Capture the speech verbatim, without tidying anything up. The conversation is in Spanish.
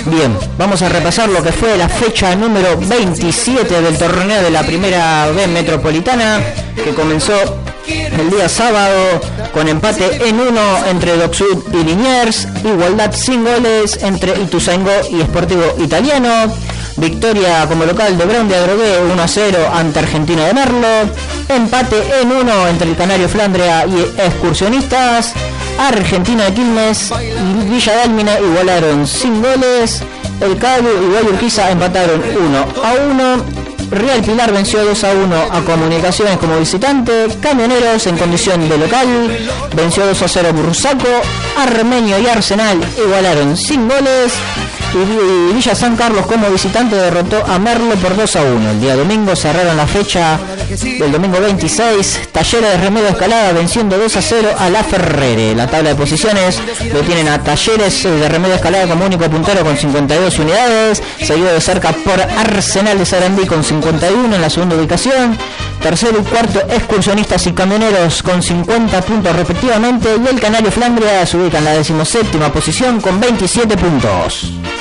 Bien, vamos a repasar lo que fue la fecha número veintisiete del torneo de la Primera B Metropolitana, que comenzó el día sábado con empate en uno entre Docsud y Liniers, igualdad sin goles entre Ituzaingó y Sportivo Italiano, victoria como local de Brown de Adrogué uno a cero ante Argentino de Merlo, empate en uno entre el Canario Flandria y Excursionistas, Argentina de Quilmes y Villa Dálmine igualaron sin goles, el Cadu y Guayurquiza empataron uno a uno, Real Pilar venció dos a uno a Comunicaciones como visitante, Camioneros en condición de local venció dos a cero a Bursaco, Armenio y Arsenal igualaron sin goles, y Villa San Carlos como visitante derrotó a Merlo por dos a uno. El día domingo cerraron la fecha del domingo veintiséis, Talleres de Remedio Escalada venciendo dos a cero a La Ferrere. La tabla de posiciones lo tienen a Talleres de Remedio Escalada como único puntero con cincuenta y dos unidades, seguido de cerca por Arsenal de Sarandí con cincuenta y uno en la segunda ubicación, tercero y cuarto Excursionistas y Camioneros con cincuenta puntos respectivamente, y el Canario Flandria se ubica en la decimoséptima posición con veintisiete puntos.